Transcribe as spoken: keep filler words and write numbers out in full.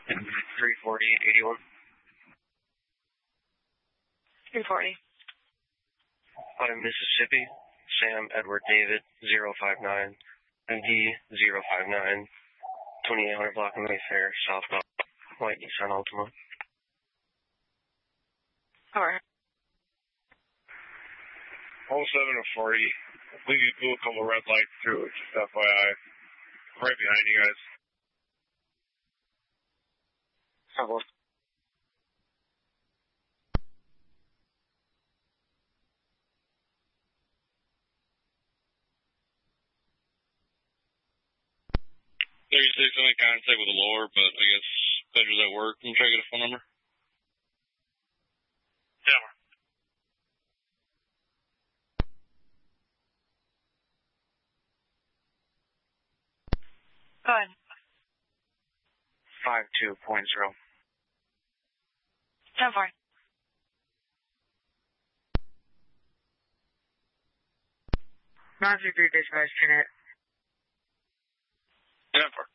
three forty, eighty-one. three forty. I'm Mississippi, Sam Edward David, zero five nine, M D zero five nine, twenty-eight hundred block of Mayfair, southbound, white Nissan Altima. Alright. oh seven to forty. I believe you blew a couple red lights through it, just F Y I. Right behind you guys. Hello. thirty-six, I'm in contact with the lower, but I guess Pedro's at work. Can you try to get a phone number? Yeah. Go ahead. five two point zero. ten four. nine three three dispatch, ten eight. ten four.